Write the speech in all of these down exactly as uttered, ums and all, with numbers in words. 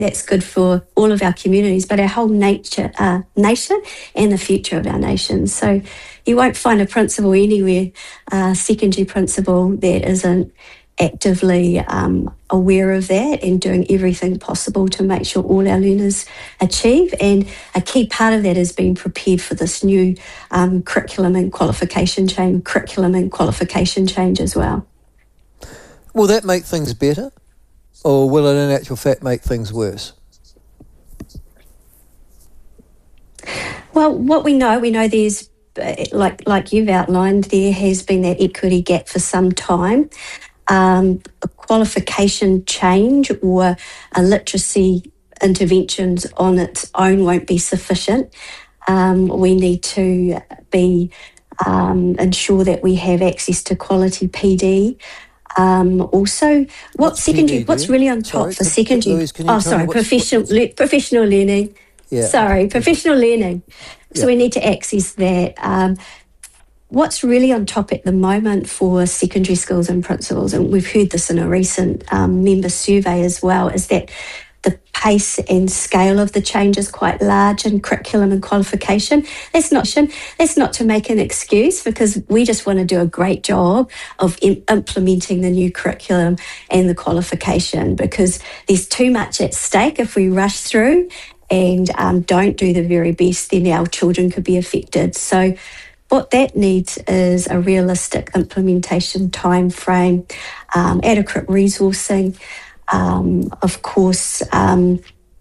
that's good for all of our communities, but our whole nature, uh, nation and the future of our nation. So you won't find a principal anywhere, uh, secondary principal, that isn't actively um, aware of that and doing everything possible to make sure all our learners achieve. And a key part of that is being prepared for this new um, curriculum and qualification change, curriculum and qualification change as well. Will that make things better, or will it in actual fact make things worse? Well, what we know, we know there's, like like you've outlined, there has been that equity gap for some time. Um, a qualification change or a literacy interventions on its own won't be sufficient. Um, we need to be um, ensure that we have access to quality P D. Um, also, what what's secondary? P D, what's really on top sorry, for could, secondary? Louise, can you oh, tell sorry, me what's, professional what's, le- professional learning. Yeah. Sorry, professional learning. So yeah. we need to access that. Um, What's really on top at the moment for secondary schools and principals, and we've heard this in a recent um, member survey as well, is that the pace and scale of the change is quite large in curriculum and qualification. That's not, that's not to make an excuse, because we just want to do a great job of im- implementing the new curriculum and the qualification, because there's too much at stake if we rush through and um, don't do the very best, then our children could be affected. So what that needs is a realistic implementation time frame, um, adequate resourcing, um, of course, um,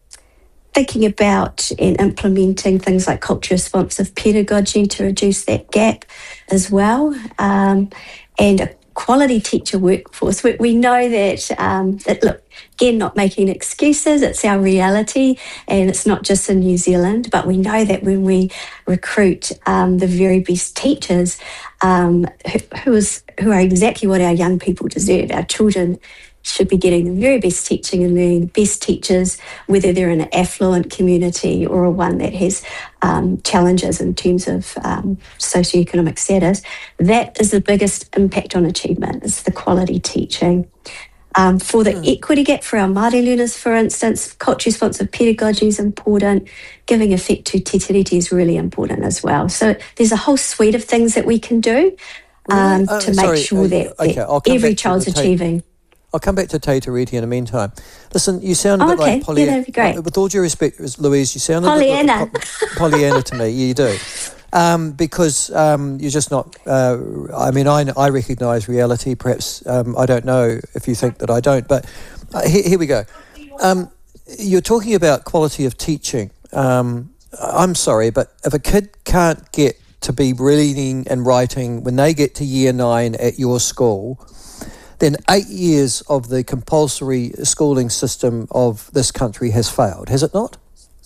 thinking about and implementing things like culture responsive pedagogy to reduce that gap as well, um, and a quality teacher workforce. We, we know that, um, that, look, again, not making excuses, it's our reality, and it's not just in New Zealand, but we know that when we recruit um, the very best teachers, um, who, who, is, who are exactly what our young people deserve, our children should be getting the very best teaching and learning, the best teachers, whether they're in an affluent community or a one that has um, challenges in terms of um, socioeconomic status. That is the biggest impact on achievement, is the quality teaching. Um, for the mm. equity gap for our Māori learners, for instance, culture responsive pedagogy is important. Giving effect to te tiriti is really important as well. So there's a whole suite of things that we can do um, uh, to sorry, make sure uh, that, okay, that every child's achieving. I'll come back to te tiriti in the meantime. Listen, you sound a oh, bit okay. like Pollyanna. Yeah, that'd be great. With all due respect, Louise, you sound a Pollyanna. bit like Pollyanna to me. You do. Um, because um, you're just not, uh, I mean, I, I recognise reality. Perhaps um, I don't know if you think that I don't, but uh, here, here we go. Um, you're talking about quality of teaching. Um, I'm sorry, but if a kid can't get to be reading and writing when they get to year nine at your school, then eight years of the compulsory schooling system of this country has failed, has it not?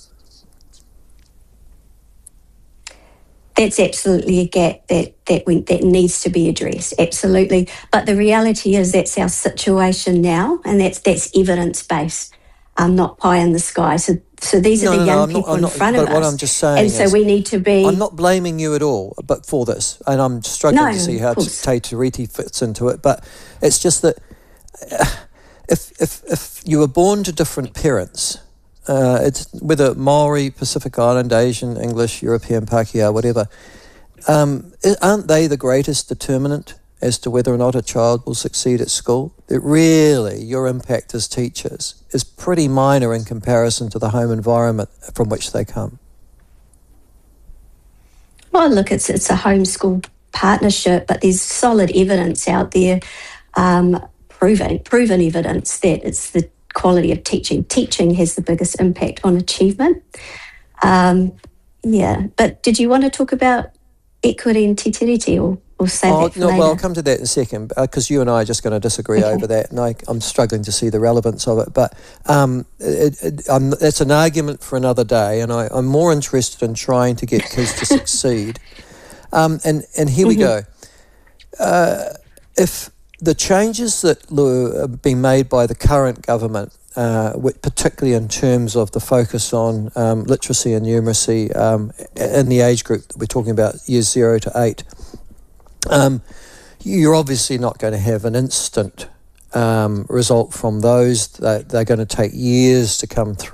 That's absolutely a gap that that we, that needs to be addressed, absolutely. But the reality is that's our situation now, and that's that's evidence-based, um, not pie in the sky. So so these no, are the no, young no, I'm people not, I'm in not, front but of us. what I'm just saying and so is, we need to be... I'm not blaming you at all but for this, and I'm struggling no, to see how te tiriti fits into it, but it's just that uh, if, if, if you were born to different parents... Uh, it's whether Maori, Pacific Island, Asian, English, European, Pākehā, whatever, um, aren't they the greatest determinant as to whether or not a child will succeed at school? That really, your impact as teachers is pretty minor in comparison to the home environment from which they come. Well, look, it's it's a homeschool partnership, but there's solid evidence out there, um, proven proven evidence that it's the quality of teaching. Teaching has the biggest impact on achievement. Um, yeah, but did you want to talk about equity and te tiriti, or, or save oh, that for no, later? Well, I'll come to that in a second, because uh, you and I are just going to disagree okay. over that, and I, I'm struggling to see the relevance of it. But um, it, it, um, that's an argument for another day, and I, I'm more interested in trying to get kids to succeed. Um, and, and here mm-hmm. we go. Uh, if the changes that have been made by the current government, uh, particularly in terms of the focus on um, literacy and numeracy um, in the age group that we're talking about, years zero to eight, um, you're obviously not going to have an instant um, result from those. They're, they're going to take years to come through.